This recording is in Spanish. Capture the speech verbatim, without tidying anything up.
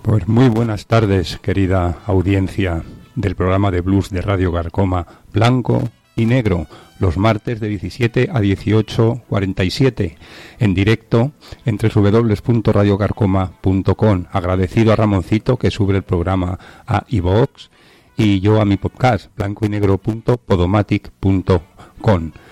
Pues muy buenas tardes, querida audiencia del programa de blues de Radio Carcoma, Blanco y Negro, los martes de diecisiete a dieciocho cuarenta y siete, en directo en doble u doble u doble u punto radio carcoma punto com. Agradecido a Ramoncito, que sube el programa a iVoox, y yo a mi podcast, blanco y negro punto podomatic punto com.